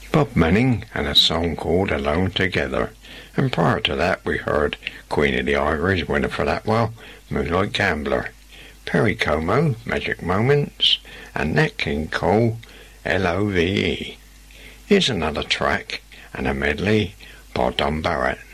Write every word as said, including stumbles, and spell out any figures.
Bob Manning and a song called Alone Together. And prior to that we heard Queen of the Ivories, Winifred Atwell, Moonlight Gambler, Perry Como, Magic Moments, and Nat King Cole, L O V E. Here's another track and a medley by Don Barrett.